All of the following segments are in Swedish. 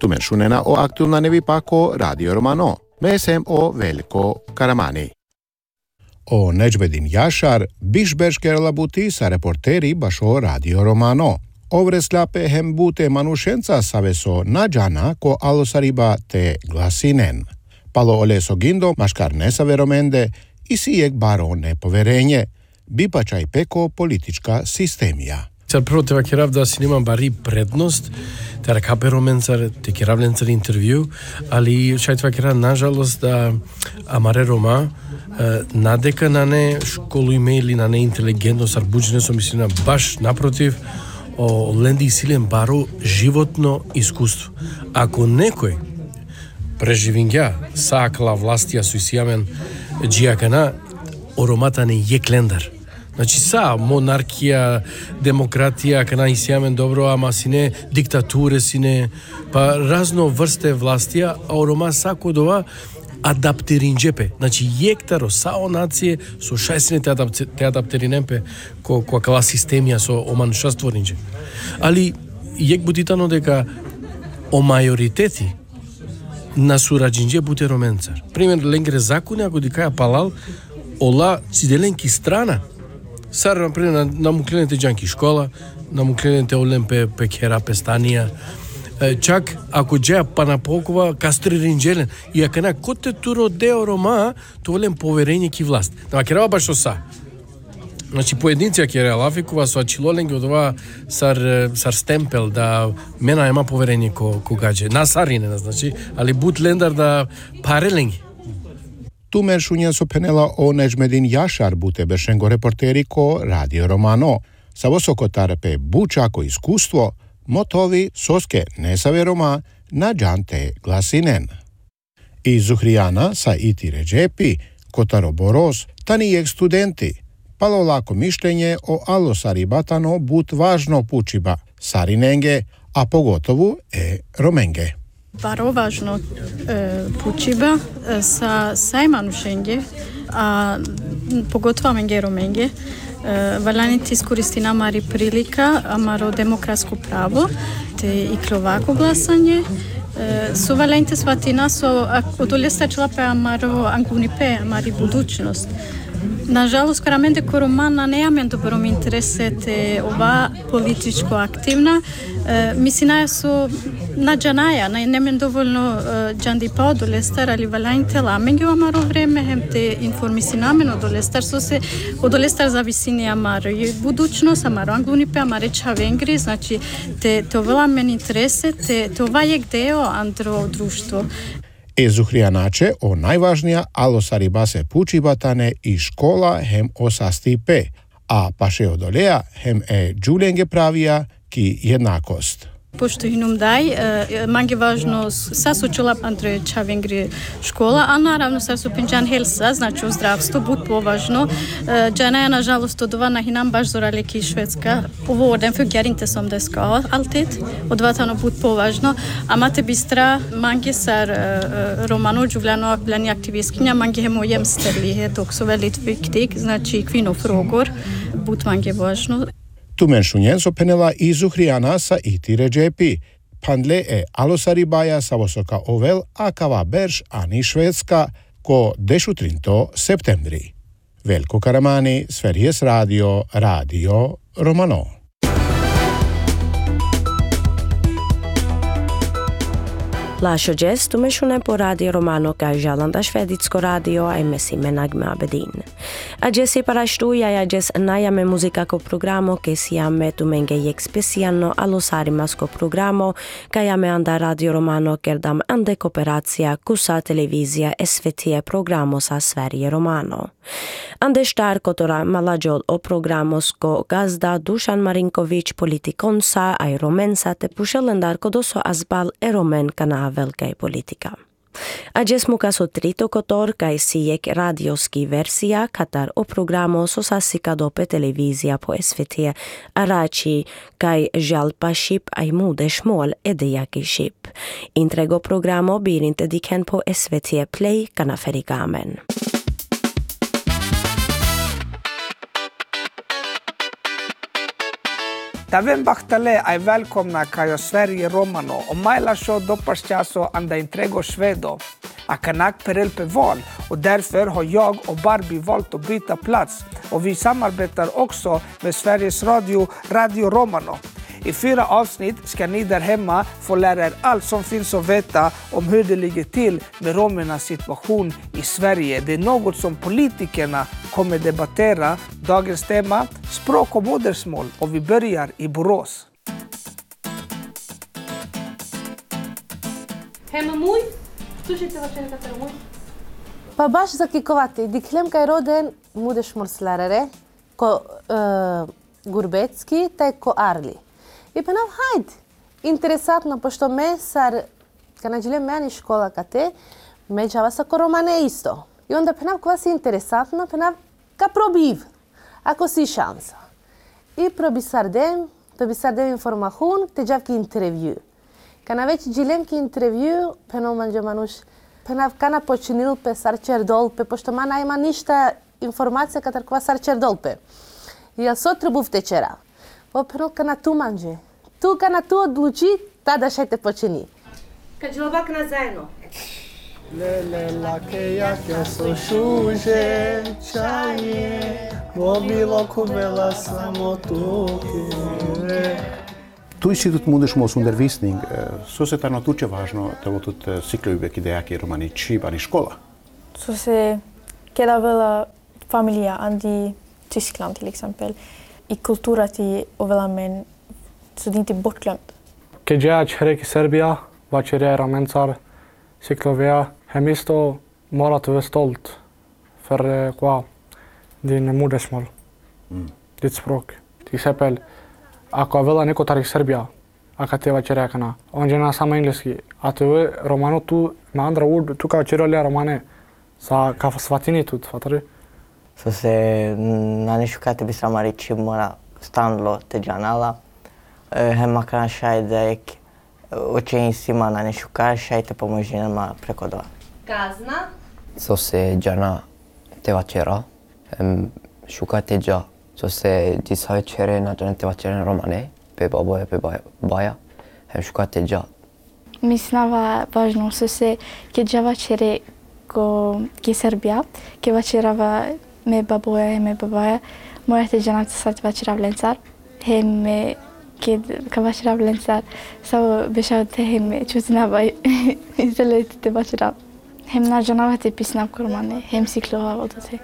Tu menšunena o aktualna nevi pako Radio Romano. Mesem o Veljko Karamani. O Neđmedin Jašar, biš beškerla buti sa reporteri baš o Radio Romano. Ovre slape hem bute manušenca saveso nađana ko alosariba te glasinen. Palo oleso gindo maškar nesave romende i sijek baro nepoverenje. Bipačaj peko politička sistemija. Prvo treba kerav da si nimam bari prednost, teda kape romencar, te keravlencar intervju, ali šaj treba kerav nažalost da amare Roma nadeka na ne školu imeli, na ne inteligentnost, ar buđene su mislim baš naprotiv, o lendi silem baro životno iskustvo. Ako nekoj preživingja sakla vlastija su isijamen džijakana, o Romata ne je klendar. Znači sa monarhija, demokratija, kana isijamen dobro, ama sine diktature sine, pa razno vrste vlastija, a o Roma sako dova adapterinđepe. Znači jektaro sao nacije su šajsine te adapterinемpe ko kala sistemija so o manušastvorinđe. Ali jek buditano deka o majoriteti na surađinđe bute romencar. Primjer, lengre zakune, ako dikaja palal, ola cidelenki strana. Sar, naprimjer, nam uklenete džanki škola, nam uklenete olempe pekera pestanija, čak ako džeja panapokova kastririnđelen. I ako na kote turo deo Roma, to volem poverenje ki vlast. Da kerava baš to sa. Znači, pojedinci ako je Lafikova su ačilolengi od ova sar stempel da mena ima poverenje ko gađe. Nas arine, znači, ali but lendar da parelengi. Tu menšunja so penela o Neđmedin Jašar bute bešengo reporteri ko Radio Romano. Sa vosoko tarpe bučako iskustvo, motovi soske nesave Roma na džante glasinen. I Zuhrijana sa iti Ređepi, Kotaro Boros, tanijek studenti, palo lako mišljenje o alosari batano but važno pučiba, sarinenge, a pogotovo romenge. Baro važno pučiba sa sajmanušenge, a pogotovo menge romenge, valjaniti iskoristi namari prilika, amaro demokratsko pravo, te i klovako glasanje, su valjaniti svatina, so odolesta člape amaro angunipe, amari budućnost. Nažalost, karamente ko Romana nemam dobrom interese te ova političko aktivna. Mislim, su nađanaja, nemam dovoljno džandi pa odolestar, ali valajte lamengi amaro vreme, hem te informisi namen odolestar, so se odolestar zavisini amaro budućnost, amaro anglunipe, amare čavengri, znači te ova men interese, te ova je deo andro društvo. Zuhrijanače o najvažnija alosari base pučibatane i škola hem osastipe, a paše odoleja hem džulenge pravija ki jednakost. Pošto hinum daj, mange važno sasučila andre čavengri škola, a naravno su pinđan helsa, znači zdravstvo, bud považno. Džana je nažalost odvana hinam baš zoraleki Švedska. Vården fungerar inte som det ska alltid, odvatano bud považno. A mate bistra, mange sar Romano Đuvljano bland aktivistkinja, mange hemo jämställdhet också väldigt viktig, znači kvinnofrågor, bud mange važno. Tu menšunjen so penela i Zuhrijana sa iti Ređepi. Pandle alosari baja sa vosoka ovel a kava berš ani Švedska ko 10 septembri. Veljko Karamani, Sveriges Radio, Radio Romano. Lascio gestu mešune po Radio Romano kaj žalanda švedicko radio a mesi menagme abedin. A gesi parashtuja ja ges najame muzikako programo ke siame tu menge jek specijalno alosarimasko programo kaj jame anda Radio Romano kerdam ande kooperacija kusa televizija SVT programo sa Sverige Romano. Ande štarko tora malađol o programosko gazda Dušan Marinković politikonsa a romensa te pušelendarko doso azbal romen kana velkaj politika. A gjes muka so trito kotor kaj sijek radioski versija katar o programo so sasika dope televizija po SVT a rači kaj žalpa šip aj mude šmol edejaki šip. Intrego programo birinte diken po SVT Play kana ferigamen. Davem Bachtale är välkomna Kajo Sverige Romano och Maila Show Dopparschaso anda intrego Svedo. Akanak perelpe val och därför har jag och Barbie valt att byta plats och vi samarbetar också med Sveriges Radio Romano. I 4 avsnitt ska ni där hemma få lära er allt som finns att veta om hur det ligger till med romernas situation i Sverige. Det är något som politikerna kommer debattera. Dagens tema, språk och modersmål, och vi börjar i Borås. Hemma mui? Слушайте ваченката мой. Па баш за киковати. Диклем кај роден мудешморсларере, ко Гурбецки, тај ко Арли. И пенав, хајд, интересатно, пошто ме сар, кана джиле меани школа кате, ме джава са ко романе исто. И онда пенав, кога си интересатно, пенав, ка пробив, ако си шанса. И пробисардем информахун, те джав ки интервју. Кана веќе джилем ки интервју, пенав манджа мануш, пенав кана починил пе сарчер долпе, пошто мана има ништа информација катар кога сарчер долпе. И ја сотрубув течера. Опено кана ту манже. Ту кана ту одлучи, тада ще те почини. Каджлобак на заедно. Lele la che ja che so šuže čaje, mobilo kuvela samo tuke. Tu institut modersmålsundervisning, så sätter naturligtvis važno da votut cikluivek idejaki romani čibani škola. Så se keda vela familia andi Tyskland till exempel. I kultura till och vela men så det är inte bortglömt. Keďa čerek Serbia, vačeria ramencar, cyklovia, hemisto mora att vara stolt för din modersmål, ditt språk. Till exempel, ako vela neko tarik Serbia, aka te vačeria kana, on žena sama engleski, a te romano tu, med andra ord, tu kao čerolia romane, sa ka svatini tut, fattar du? Så se na nešukate bi sama reći mora stanlo te džanala. Hema kana šajdek, očein sima na nešuka šajte pomoži nama prekodova. Kazna? Så se džana te vačera, šuka te dža. Så se disa večere na džana te vačera romane, pe baboja, pe baja, šuka te dža. Mislim važno so se keďa vačere ko Serbia, ke vačerava me baboja, me babaja, morate džana te sat vačera vlencar, heme ka vačera vlencar, samo bešavate heme čutinava izdelete te vačera. Hem na džanava te pisna kormane, hem siklova vodate.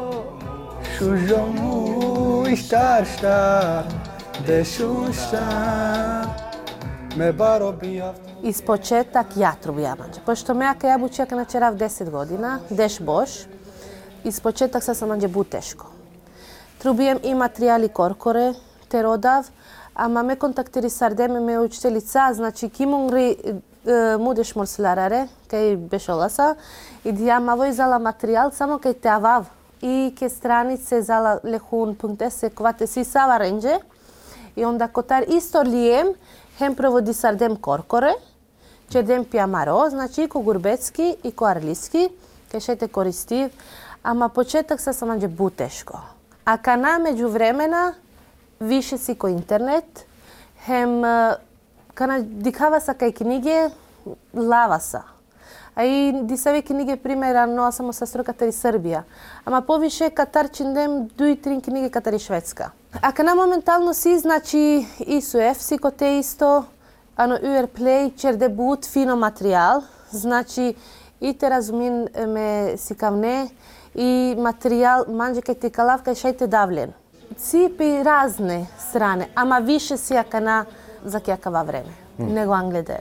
Šužomu ištar, de šuštar, me baro bijav. Ispočetak ja trubija manđa. Pošto me ja bučeka na čerav 10 godina, deš boš, ispočetak sa sam manđe buteško. Trubijem i materijali korkore, te rodav, ama me kontaktiri sardeme me učiteljica, znači kimungri mudeš morslarare, kaj bešolasa, i ja mavo izala materijal samo kaj te avav. I ke stranice zala lehun.se kvate si sava renđe, i onda kotar isto lijem, hem provodi sardem korkore, čedem pijamaro, znači i ko Gurbecki i ko Arlijski, kaj šete koristiv, ama početak sa sam manđe buteško. A kana među vremena više si ko internet, hem kana dikava sa kaj knjige lava sa. A i disave knjige primjera no samo sa strokatari Srbija. Ama poviše katar čindem 2-3 knjige katari Švedska. A kana momentalno si znači i su EFSI ko te isto, ano Uerplay, čer debut, fino materijal, znači i te razumin me sikavne i materijal manđe kaj ti kalav kaj šajte davljen. Cipi razne strane, ama više si akana za kjakava vreme, nego Angleder.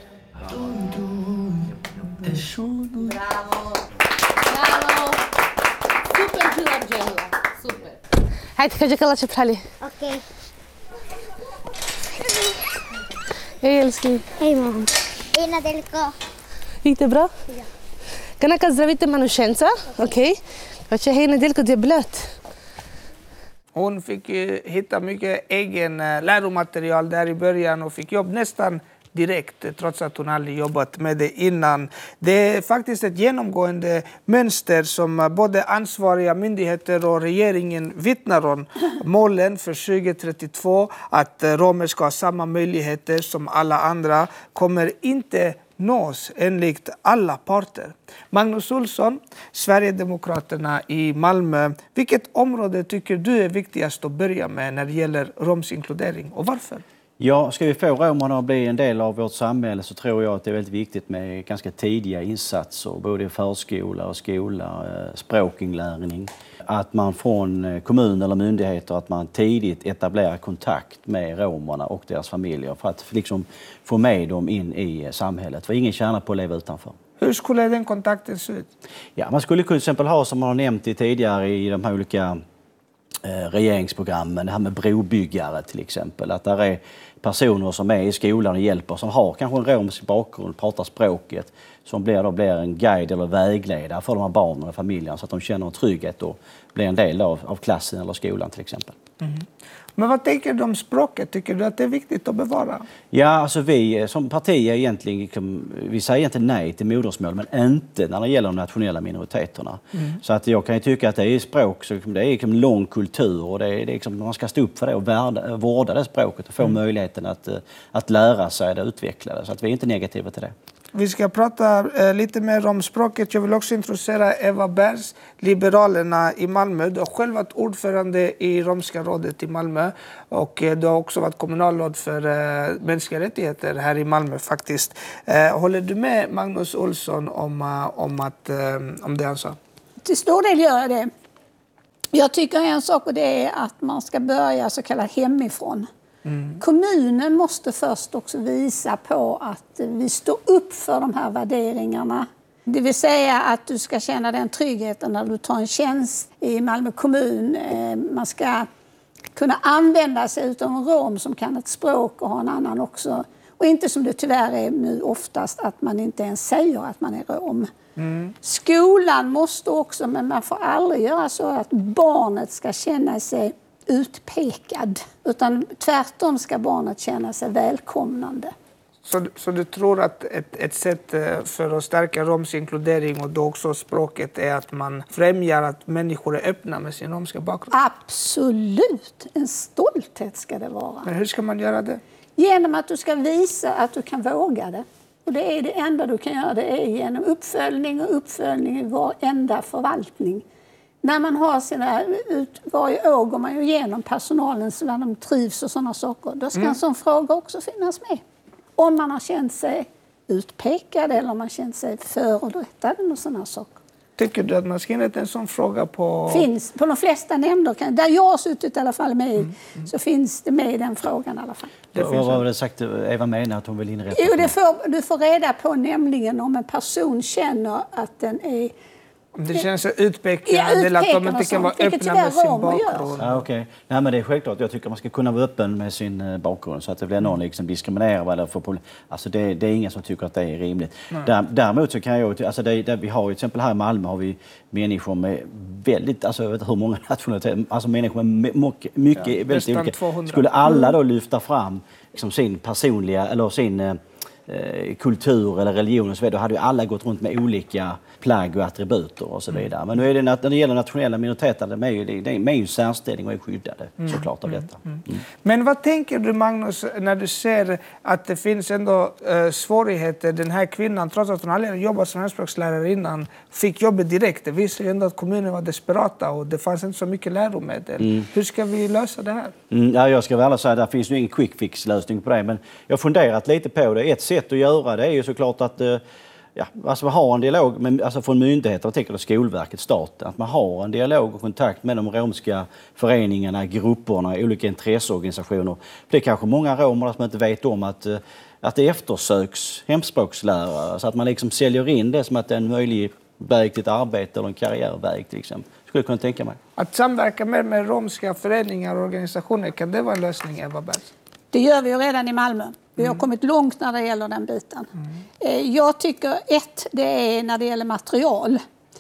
Bravo! Bravo! Super bila džemla, super. Hajde, kaži kala će prali. Okej. Hej, Elski. Hej, mom. Hej, Nadelko. Gick det bra? Ja. Kan jag zdravite manušenca? Okej. Hoće, hej, Nadelko, det är blött. Hon fick hitta mycket egen läromaterial där i början och fick jobb nästan direkt, trots att hon aldrig jobbat med det innan. Det är faktiskt ett genomgående mönster som både ansvariga myndigheter och regeringen vittnar om. Målen för 2032, att romer ska ha samma möjligheter som alla andra, kommer inte nås enligt alla parter. Magnus Olsson, Sverigedemokraterna i Malmö. Vilket område tycker du är viktigast att börja med när det gäller roms inkludering och varför? Ja, ska vi få romerna att bli en del av vårt samhälle så tror jag att det är väldigt viktigt med ganska tidiga insatser, både i förskola och skola, språkinlärning. Att man från kommun eller myndigheter, att man tidigt etablerar kontakt med romerna och deras familjer för att liksom få med dem in i samhället. För ingen tjänar på att leva utanför. Hur skulle den kontakten se ut? Ja, man skulle till exempel ha, som man har nämnt tidigare i de här olika regeringsprogrammen, det här med brobyggare till exempel. Att där är personer som är i skolan och hjälper, som har kanske en romsk bakgrund, pratar språket, som blir en guide eller vägledare för de här barnen och familjen så att de känner en trygghet och blir en del av klassen eller skolan till exempel. Mm. Men vad tänker du om språket? Tycker du att det är viktigt att bevara? Ja, alltså vi som parti är egentligen, vi säger inte nej till modersmål, men inte när det gäller de nationella minoriteterna. Mm. Så att jag kan ju tycka att det är språk, så det är liksom lång kultur och det är liksom, man ska stå upp för det och vårda det språket och få möjligheten att lära sig det och utveckla det. Så att vi är inte negativa till det. Vi ska prata lite mer om språket. Jag vill också introducera Eva Bers, Liberalerna i Malmö. Du har själv varit ordförande i Romska rådet i Malmö och du har också varit kommunalråd för mänskliga rättigheter här i Malmö faktiskt. Håller du med Magnus Olsson om det han sa? Till stor del gör jag det. Jag tycker en sak, och det är att man ska börja så kallat hemifrån. Mm. Kommunen måste först också visa på att vi står upp för de här värderingarna. Det vill säga att du ska känna den tryggheten när du tar en tjänst i Malmö kommun. Man ska kunna använda sig av en rom som kan ett språk och ha en annan också. Och inte som det tyvärr är nu oftast, att man inte ens säger att man är rom. Mm. Skolan måste också, men man får aldrig göra så att barnet ska känna sig utpekad, utan tvärtom ska barnet känna sig välkomnande. Så du tror att ett sätt för att stärka roms inkludering och då också språket är att man främjar att människor är öppna med sin romska bakgrund? Absolut! En stolthet ska det vara. Men hur ska man göra det? Genom att du ska visa att du kan våga det. Och det är det enda du kan göra, det är genom uppföljning i varenda förvaltning. När man har sina varje år går man ju igenom personalen så de trivs och sådana saker. Då ska en sån fråga också finnas med. Om man har känt sig utpekad eller om man känt sig förorättad och sådana saker. Tycker du att man ska inrätta en sån fråga på... Finns på de flesta nämnder, där jag har suttit i alla fall med så finns det med i den frågan i alla fall. Vad var det sagt Eva menar att hon vill inrätta? Jo, du får reda på nämligen om en person känner att den är... Om det känns så utpekad eller att de inte kan vara öppna med sin bakgrund. Ja, okej. Nej, men det är självklart. Jag tycker man ska kunna vara öppen med sin bakgrund så att det blir någon liksom diskriminerad eller får problem. Alltså det är ingen som tycker att det är rimligt. Däremot så kan jag, alltså vi har ju till exempel här i Malmö har vi människor med väldigt, alltså jag vet inte hur många nationaliteter, alltså människor med mycket väldigt olika. 200. Skulle alla då lyfta fram liksom sin personliga eller sin kultur eller religion och så vidare, då hade ju alla gått runt med olika plagg och attributer och så vidare. Men nu är det när det gäller nationella minoriteter, de är ju särställning och är skyddade såklart av detta. Men vad tänker du Magnus när du ser att det finns ändå svårigheter? Den här kvinnan, trots att hon aldrig jobbat som hemspråkslärare innan, fick jobbet direkt. Det visar ju ändå att kommunen var desperata och det fanns inte så mycket läromedel. Hur ska vi lösa det här? Ja, jag ska väl säga att det finns ju ingen quick fix lösning på det, men jag har funderat lite på det. Ett sätt att göra det är ju såklart att alltså man har en dialog med, alltså från myndigheter, jag tänker Skolverket, staten, att man har en dialog och kontakt med de romska föreningarna, grupperna, olika intresseorganisationer. Det är kanske många romer som inte vet om att det eftersöks hemspråkslärare, så att man liksom säljer in det som att det är en möjlig väg till ett arbete eller en karriärväg till exempel. Skulle jag kunna tänka mig. Att samverka med romska föreningar och organisationer, kan det vara en lösning, Eva Bers? Det gör vi ju redan i Malmö. Vi har kommit långt när det gäller den biten. Jag tycker det är när det gäller material.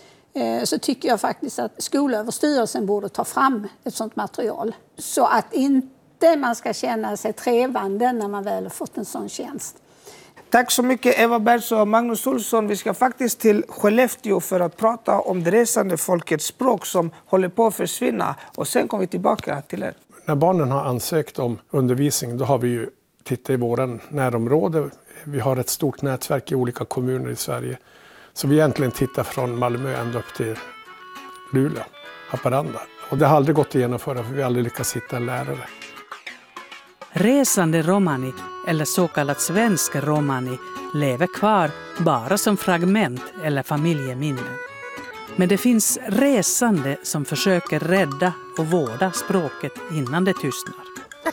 Så tycker jag faktiskt att Skolöverstyrelsen borde ta fram ett sådant material. Så att inte man ska känna sig trevande när man väl har fått en sån tjänst. Tack så mycket Eva Bergs och Magnus Olsson. Vi ska faktiskt till Skellefteå för att prata om det resande folkets språk som håller på att försvinna. Och sen kommer vi tillbaka till er. När barnen har ansökt om undervisning då har vi ju tittat i våran närområde. Vi har ett stort nätverk i olika kommuner i Sverige. Så vi egentligen tittar från Malmö ända upp till Luleå, Haparanda. Och det har aldrig gått att genomföra för vi har aldrig lyckats hitta en lärare. Resande romani, eller så kallat svensk romani, lever kvar bara som fragment eller familjeminnen. Men det finns resande som försöker rädda och vårda språket innan det tystnar.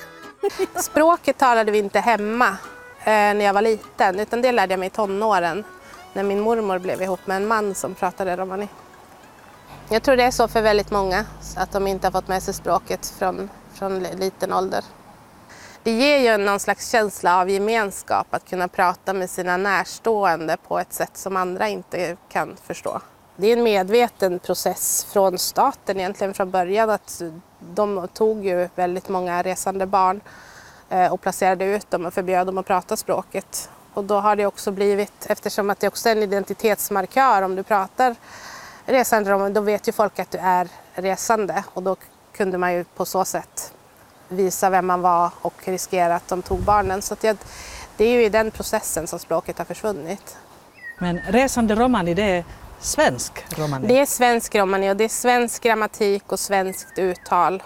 Språket talade vi inte hemma när jag var liten, utan det lärde jag mig i tonåren. När min mormor blev ihop med en man som pratade romani. Jag tror det är så för väldigt många, att de inte har fått med sig språket från liten ålder. Det ger ju någon slags känsla av gemenskap att kunna prata med sina närstående på ett sätt som andra inte kan förstå. Det är en medveten process från staten egentligen från början att de tog ju väldigt många resande barn och placerade ut dem och förbjöd dem att prata språket. Och då har det också blivit, eftersom att det också är en identitetsmarkör om du pratar resande, då vet ju folk att du är resande och då kunde man ju på så sätt visa vem man var och riskera att de tog barnen. Så att det är ju i den processen som språket har försvunnit. Men resande romani, det är svensk romani? Det är svensk romani och det är svensk grammatik och svenskt uttal.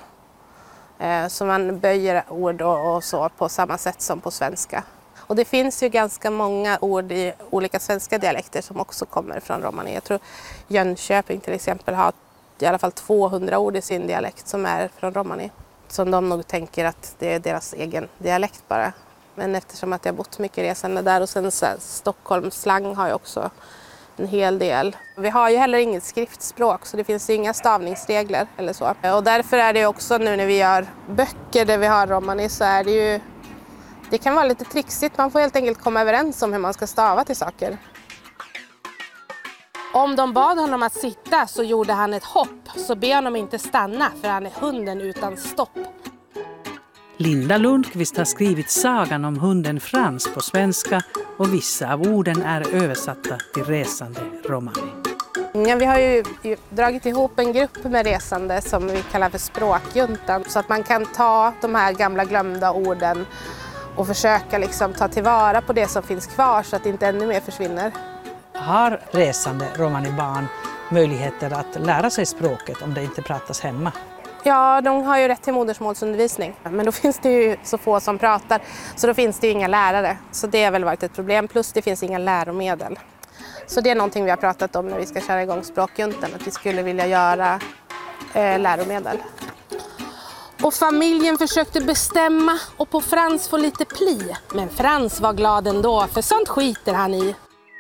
Så man böjer ord och så på samma sätt som på svenska. Och det finns ju ganska många ord i olika svenska dialekter som också kommer från romani. Jag tror Jönköping till exempel har i alla fall 200 ord i sin dialekt som är från romani. Som de nog tänker att det är deras egen dialekt bara. Men eftersom att jag har bott mycket resande där och sen så Stockholms slang har jag också en hel del. Vi har ju heller inget skriftspråk så det finns inga stavningsregler eller så. Och därför är det också nu när vi gör böcker där vi har romani så är det ju, det kan vara lite trixigt. Man får helt enkelt komma överens om hur man ska stava till saker. Om de bad honom att sitta så gjorde han ett hopp, så ber honom inte stanna för han är hunden utan stopp. Linda Lundqvist har skrivit sagan om hunden Frans på svenska och vissa av orden är översatta till resande romani. Ja, vi har ju dragit ihop en grupp med resande som vi kallar för språkjuntan så att man kan ta de här gamla glömda orden och försöka liksom ta tillvara på det som finns kvar så att inte ännu mer försvinner. Har resande romani-barn möjligheter att lära sig språket om det inte pratas hemma? Ja, de har ju rätt till modersmålsundervisning. Men då finns det ju så få som pratar, så då finns det ju inga lärare. Så det har väl varit ett problem, plus det finns inga läromedel. Så det är någonting vi har pratat om när vi ska köra igång språkjuntan, att vi skulle vilja göra läromedel. Och familjen försökte bestämma och på Frans få lite pli. Men Frans var glad ändå, för sånt skiter han i.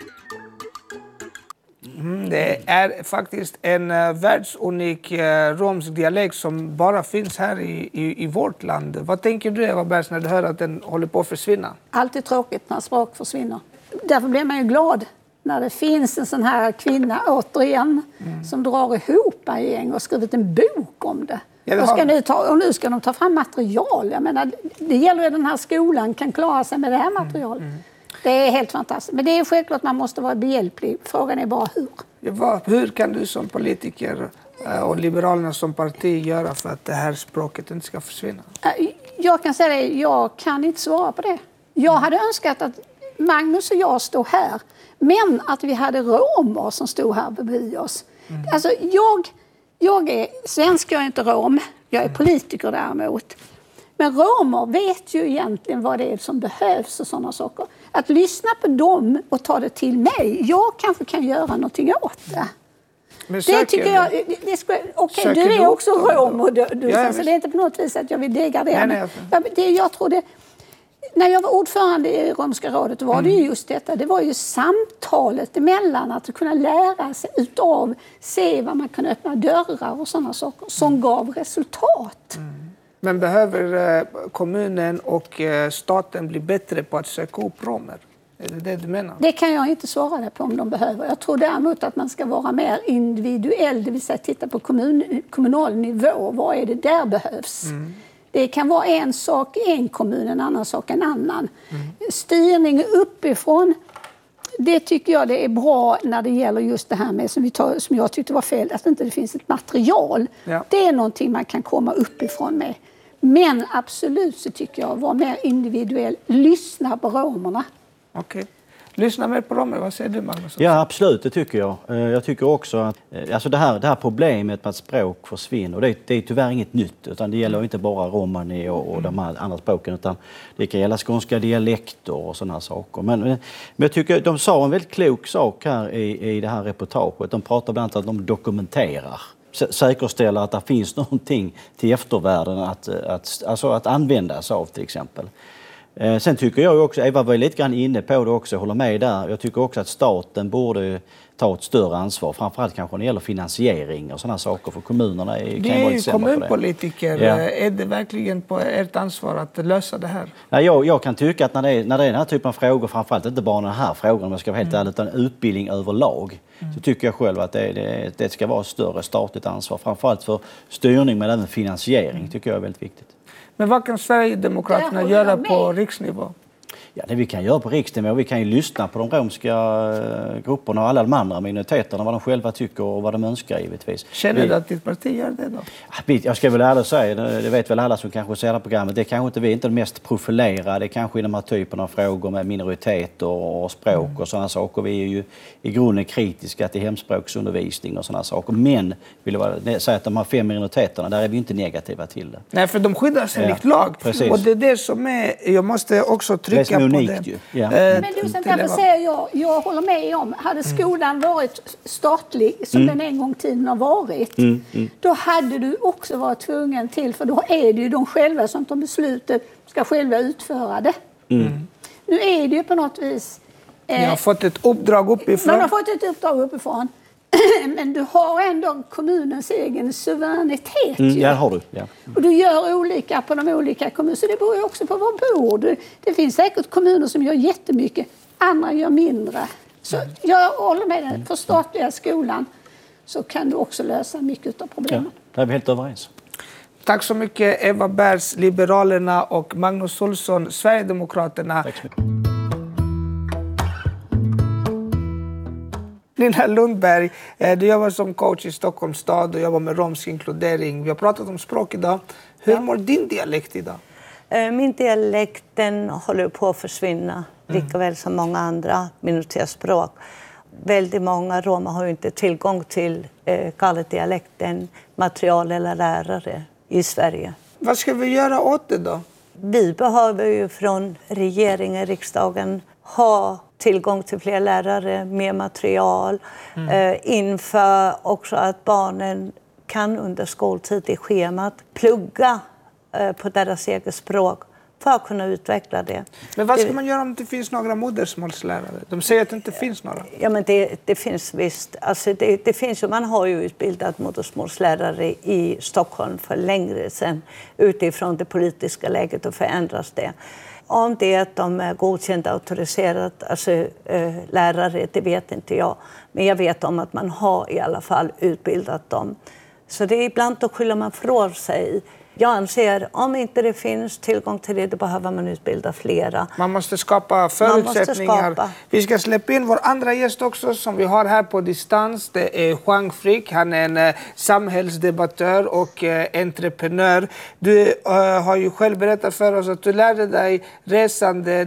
Det är faktiskt en världsunik romsk dialekt som bara finns här i vårt land. Vad tänker du, Eva Bergs, när du hör att den håller på att försvinna? Alltid tråkigt när språk försvinner. Därför blir man ju glad när det finns en sån här kvinna återigen som drar ihop en gäng och skrivit en bok om det. Ja, och nu ska de ta fram material. Jag menar, det gäller att den här skolan kan klara sig med det här materialet. Det är helt fantastiskt. Men det är självklart att man måste vara behjälplig. Frågan är bara hur. Ja, hur kan du som politiker och Liberalerna som parti göra för att det här språket inte ska försvinna? Jag kan säga det, jag kan inte svara på det. Jag hade önskat att Magnus och jag stod här. Men att vi hade romer som stod här bredvid oss. Alltså jag är svensk, jag är inte rom. Jag är politiker däremot. Men romer vet ju egentligen vad det är som behövs och sådana saker. Att lyssna på dem och ta det till mig. Jag kanske kan göra någonting åt det. Men det tycker jag... Okej, du är också rom. Och så det är inte på något vis att jag vill degradera. Jag tror det... När jag var ordförande i Romska rådet var det ju just detta. Det var ju samtalet emellan. Att kunna lära sig utav, se vad man kan öppna dörrar och sådana saker som gav resultat. Men behöver kommunen och staten bli bättre på att söka upp romer? Är det det du menar? Det kan jag inte svara på om de behöver. Jag tror däremot att man ska vara mer individuell. Det vill säga titta på kommunal nivå. Vad är det där behövs? Det kan vara en sak i en kommun, en annan sak en annan. Styrning uppifrån, det tycker jag det är bra när det gäller just det här med som jag tyckte var fel, att inte det finns ett material. Ja. Det är någonting man kan komma uppifrån med. Men absolut så tycker jag var mer individuell. Lyssna på romerna. Okej. Lyssna mer på romer. Vad säger du, Magnus? Ja, absolut. Det tycker jag. Jag tycker också att alltså det här problemet med att språk försvinner, och det är tyvärr inget nytt, utan det gäller inte bara romani och de här andra språken, utan det kan gälla skånska dialekter och sådana saker. Men jag tycker de sa en väldigt klok sak här i det här reportaget. De pratar bland annat att de dokumenterar. Säkerställer att det finns någonting till eftervärlden att använda sig av till exempel. Sen tycker jag också, Eva var lite grann inne på det också, håller med där. Jag tycker också att staten borde ta ett större ansvar, framförallt kanske när det gäller finansiering och sådana saker, för kommunerna kan vara lite sämre på det. Det är ju kommunpolitiker. Ja. Är det verkligen på ert ansvar att lösa det här? Nej, jag kan tycka att när det är den här typen av frågor, framförallt inte bara den här frågan, om jag ska vara helt ärlig, utan utbildning överlag, så tycker jag själv att det ska vara ett större statligt ansvar, framförallt för styrning men även finansiering, tycker jag är väldigt viktigt. Men vad kan Sverigedemokraterna göra på riksnivå? Ja, det vi kan göra på riksnivå, vi kan ju lyssna på de romska grupperna och alla de andra minoriteterna, vad de själva tycker och vad de önskar givetvis. Känner du att ditt parti gör det då? Jag ska väl ärligt säga, det vet väl alla som kanske ser det programmet, det kanske inte vi är inte det mest profilerade, kanske i de här typen av frågor med minoriteter och språk och sådana saker. Vi är ju i grunden kritiska till hemspråksundervisning och sådana saker, men vill jag säga att de här 5 minoriteterna, där är vi inte negativa till det. Nej, för de skyddas enligt lag. Precis. Och det är det som jag måste också trycka på det. Ja. Men du, sen därför säger jag håller med om, hade skolan varit statlig som den en gång tiden har varit, då hade du också varit tvungen till, för då är det ju de själva som tar beslutet, ska själva utföra det. Nu är det ju på något vis... Ni har fått ett uppdrag uppifrån. Man har fått ett uppdrag uppifrån. Men du har ändå kommunens egen suveränitet. Ja, har du. Ja. Och du gör olika på de olika kommunerna. Så det beror ju också på var bor du. Det finns säkert kommuner som gör jättemycket. Andra gör mindre. Så jag håller med dig. För statliga skolan så kan du också lösa mycket av problemen. Ja, där är vi helt överens. Tack så mycket Eva Bers, Liberalerna, och Magnus Olsson, Sverigedemokraterna. Tack så mycket. Nina Lundberg, du jobbar som coach i Stockholms stad och jobbar med romsk inkludering. Vi har pratat om språk idag. Hur mår din dialekt idag? Min dialekt den håller på att försvinna, lika väl som många andra minoritetsspråk. Väldigt många romer har ju inte tillgång till dialekten, material eller lärare i Sverige. Vad ska vi göra åt det då? Vi behöver ju från regeringen, riksdagen, ha tillgång till fler lärare, mer material, inför också att barnen kan under skoltid i schemat plugga på deras eget språk för att kunna utveckla det. Men vad ska man göra om det finns några modersmålslärare? De säger att det inte finns några. Ja, men det finns visst. Alltså det finns ju, man har ju utbildat modersmålslärare i Stockholm för längre sedan utifrån det politiska läget och förändras det. Om det är att de är godkända, auktoriserat, alltså lärare, det vet inte jag. Men jag vet om att man har i alla fall utbildat dem. Så det är ibland då skyller man från sig. Jag anser om inte det finns tillgång till det, då behöver man utbilda flera. Man måste skapa förutsättningar. Vi ska släppa in vår andra gäst också som vi har här på distans. Det är Juan Frick. Han är en samhällsdebattör och entreprenör. Du har ju själv berättat för oss att du lärde dig resande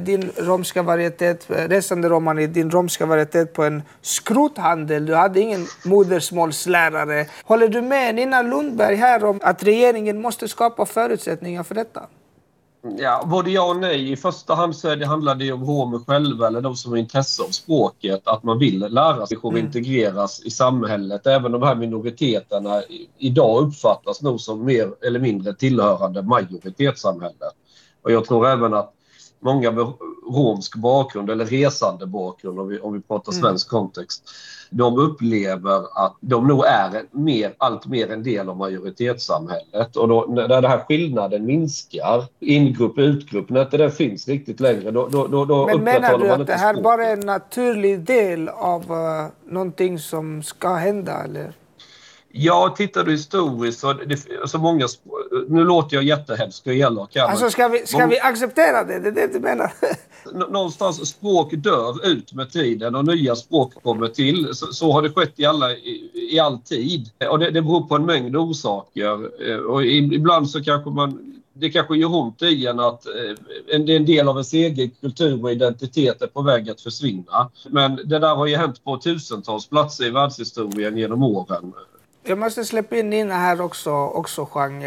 romani, din romska varietet på en skrothandel. Du hade ingen modersmålslärare. Håller du med Nina Lundberg här om att regeringen måste skapa förutsättningar för detta? Ja, både ja och nej. I första hand så handlar det om romer själva eller de som har intresse av språket, att man vill lära sig och integreras i samhället. Även de här minoriteterna idag uppfattas nog som mer eller mindre tillhörande majoritetssamhället. Och jag tror även att många med romsk bakgrund eller resande bakgrund, om vi pratar svensk kontext, de upplever att de nog är allt mer en del av majoritetssamhället. Och då, när den här skillnaden minskar, ingrupp och utgrupp, när inte den finns riktigt längre, då men menar du att det här bara är en naturlig del av någonting som ska hända, eller? Jag tittade historiskt så många nu låter jag jättehemsk och elak. Alltså ska vi acceptera det? Det är det du menar? Någonstans språk dör ut med tiden och nya språk kommer till. Så har det skett i all tid. Och det beror på en mängd orsaker. Och ibland så kanske det kanske gör ont i en att en del av ens egen kultur och identitet är på väg att försvinna. Men det där har ju hänt på tusentals platser i världshistorien genom åren. Jag måste släppa in Nina här också Juan.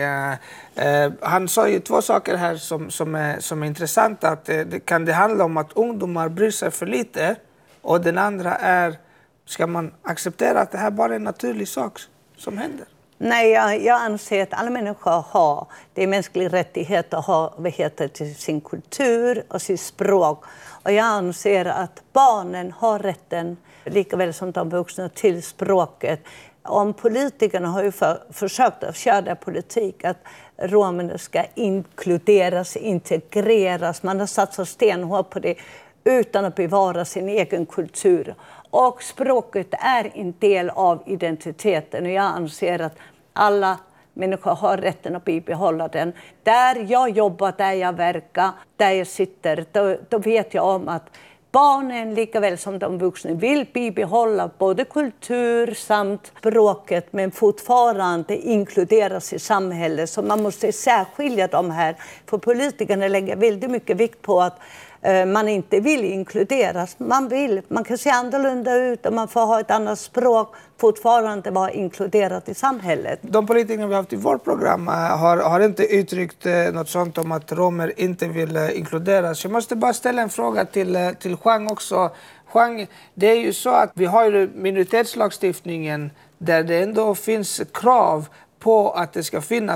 Han sa ju 2 saker här som är intressanta. Att kan det handla om att ungdomar bryr sig för lite. Och den andra är, ska man acceptera att det här bara är en naturlig sak som händer? Nej, jag anser att alla människor har det mänskliga rättighet att ha till sin kultur och sitt språk. Och jag anser att barnen har rätten, lika väl som de vuxna, till språket. Om politikerna har ju försökt att köra politik att romerna ska inkluderas, integreras. Man har satsat stenhårt på det utan att bevara sin egen kultur. Och språket är en del av identiteten och jag anser att alla människor har rätten att bibehålla den. Där jag jobbar, där jag verkar, där jag sitter, då vet jag om att barnen lika väl som de vuxna vill bibehålla både kultur samt språket men fortfarande inkluderas i samhället. Så man måste särskilja de här. För politikerna lägger väldigt mycket vikt på att man inte vill inkluderas. Man kan se annorlunda ut och man får ha ett annat språk, fortfarande vara inkluderat i samhället. De politiker vi har haft i vårt program har inte uttryckt något sånt om att romer inte vill inkluderas. Jag måste bara ställa en fråga till Juan också. Juan, det är ju så att vi har ju minoritetslagstiftningen där det ändå finns krav på att det ska finnas